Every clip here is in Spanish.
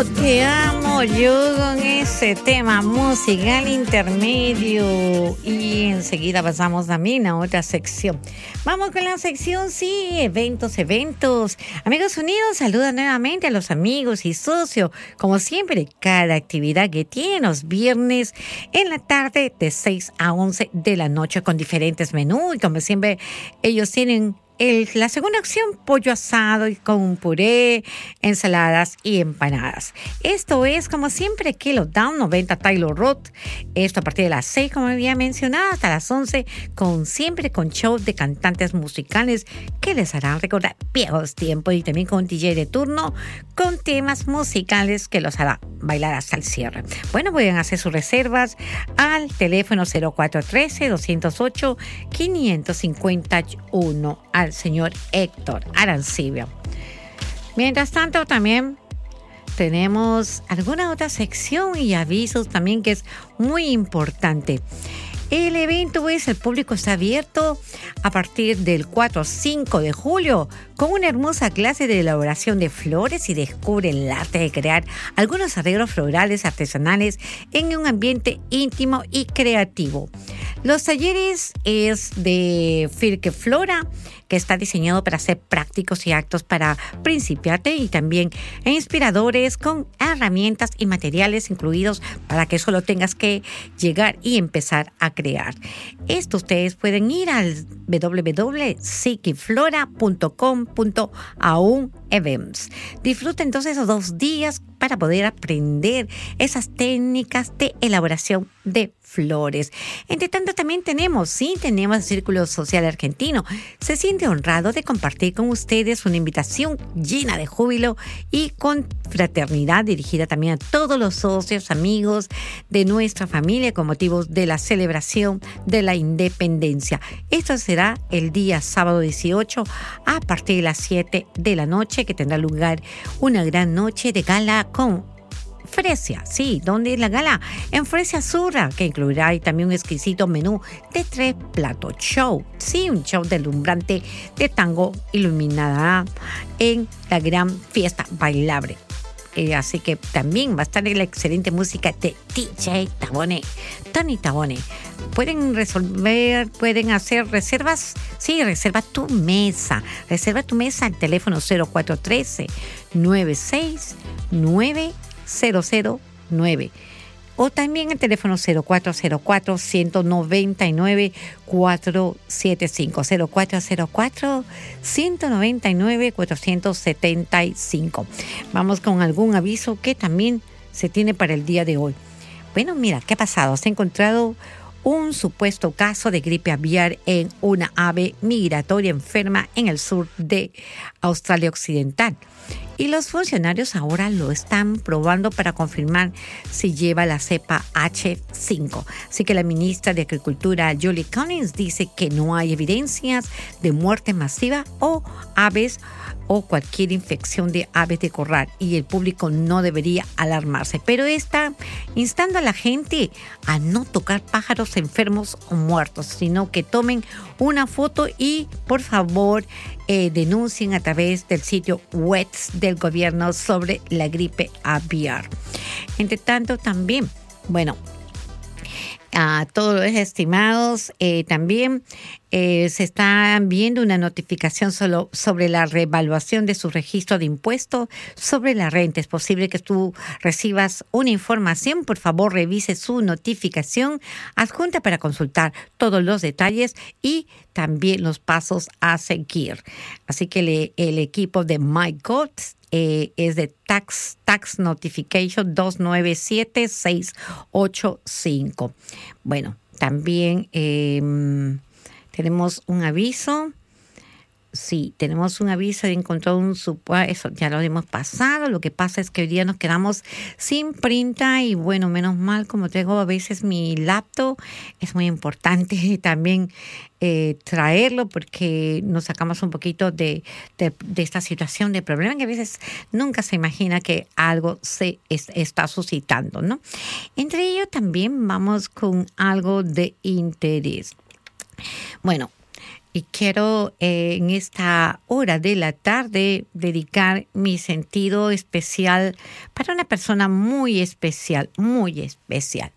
Te amo yo con ese tema musical intermedio. Y enseguida pasamos también a otra sección. Vamos con la sección, sí, eventos. Amigos unidos, saluda nuevamente a los amigos y socios. Como siempre, cada actividad que tienen los viernes en la tarde de 6 a 11 de la noche con diferentes menús. Y como siempre, ellos tienen la segunda opción, pollo asado y con puré, ensaladas y empanadas. Esto es, como siempre, Kilo Down 90 Taylor Road. Esto a partir de las 6, como había mencionado, hasta las 11, siempre con shows de cantantes musicales que les harán recordar viejos tiempos y también con DJ de turno con temas musicales que los hará bailar hasta el cierre. Bueno, pueden hacer sus reservas al teléfono 0413-208-551 al señor Héctor Arancibia. Mientras tanto, también tenemos alguna otra sección y avisos también que es muy importante. El evento el público está abierto a partir del 4 a 5 de julio con una hermosa clase de elaboración de flores y descubre el arte de crear algunos arreglos florales artesanales en un ambiente íntimo y creativo. Los talleres es de Firke Flora, que está diseñado para ser prácticos y actos para principiantes y también inspiradores con herramientas y materiales incluidos para que solo tengas que llegar y empezar a crear. Esto ustedes pueden ir al www.psiquiflora.com.au/events. Disfruta entonces esos 2 días para poder aprender esas técnicas de elaboración de flores. Entre tanto, también tenemos el Círculo Social Argentino. Se siente honrado de compartir con ustedes una invitación llena de júbilo y con fraternidad dirigida también a todos los socios, amigos de nuestra familia con motivos de la celebración de la independencia. Esto será el día sábado 18 a partir de las 7 de la noche, que tendrá lugar una gran noche de gala con Fresia, sí, ¿dónde es la gala? En Fresia Surra, que incluirá también un exquisito menú de 3 platos. Show, sí, un show deslumbrante de tango iluminada en la gran fiesta bailable. Así que también va a estar la excelente música de DJ Tabone, Tony Tabone. Pueden hacer reservas. Sí, reserva tu mesa al teléfono 0413-969-009 o también el teléfono 0404-199-475 0404-199-475. Vamos con algún aviso que también se tiene para el día de hoy. Bueno, mira, ¿qué ha pasado? Se ha encontrado un supuesto caso de gripe aviar en una ave migratoria enferma en el sur de Australia Occidental. Y los funcionarios ahora lo están probando para confirmar si lleva la cepa H5. Así que la ministra de Agricultura, Julie Collins, dice que no hay evidencias de muerte masiva o aves o cualquier infección de aves de corral y el público no debería alarmarse. Pero está instando a la gente a no tocar pájaros enfermos o muertos, sino que tomen una foto y, por favor, denuncien a través del sitio web del gobierno sobre la gripe aviar. Entre tanto, también, bueno, a todos los estimados, también se está viendo una notificación solo sobre la reevaluación de su registro de impuestos sobre la renta. Es posible que tú recibas una información. Por favor, revise su notificación adjunta para consultar todos los detalles y también los pasos a seguir. Así que el equipo de MyGods es de Tax Notification 297685. Bueno, también tenemos un aviso. Sí, tenemos un aviso de encontrar eso ya lo hemos pasado. Lo que pasa es que hoy día nos quedamos sin printa y bueno, menos mal, como tengo a veces mi laptop, es muy importante también traerlo porque nos sacamos un poquito de esta situación de problema que a veces nunca se imagina que algo se está suscitando, ¿no? Entre ello también vamos con algo de interés. Bueno, Y quiero en esta hora de la tarde dedicar mi sentido especial para una persona muy especial, muy especial.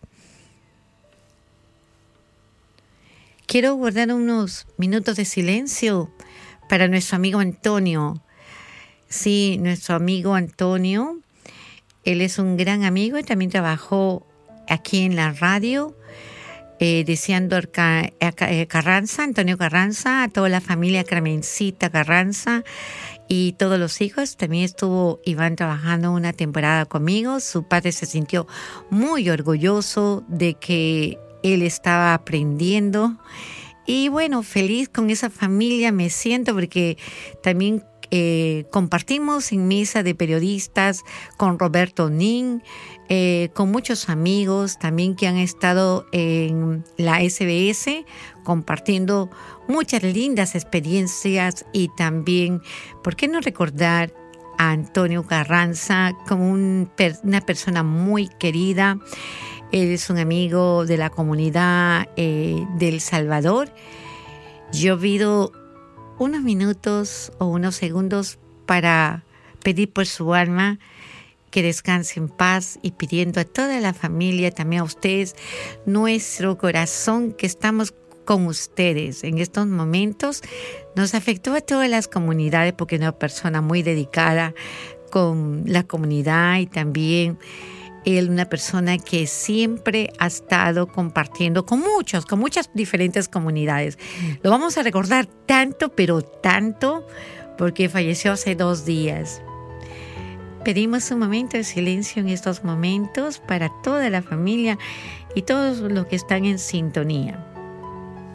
Quiero guardar unos minutos de silencio para nuestro amigo Antonio. Sí, nuestro amigo Antonio, él es un gran amigo y también trabajó aquí en la radio, deseando Carranza, Antonio Carranza, a toda la familia Carmencita Carranza y todos los hijos. También estuvo Iván trabajando una temporada conmigo. Su padre se sintió muy orgulloso de que él estaba aprendiendo. Y bueno, feliz con esa familia me siento porque también compartimos en mesa de periodistas con Roberto Nin, con muchos amigos también que han estado en la SBS compartiendo muchas lindas experiencias y también, ¿por qué no recordar a Antonio Carranza como una persona muy querida? Él es un amigo de la comunidad de El Salvador. Yo pido unos minutos o unos segundos para pedir por su alma que descanse en paz y pidiendo a toda la familia, también a ustedes, nuestro corazón, que estamos con ustedes en estos momentos. Nos afectó a todas las comunidades porque es una persona muy dedicada con la comunidad y también él, una persona que siempre ha estado compartiendo con muchas diferentes comunidades. Lo vamos a recordar tanto, pero tanto, porque falleció hace 2 días. Pedimos un momento de silencio en estos momentos para toda la familia y todos los que están en sintonía.